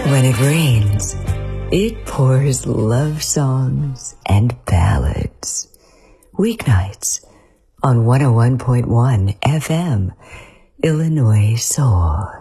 When it rains, it pours love songs and ballads. Weeknights on 101.1 FM, Illinois Soul.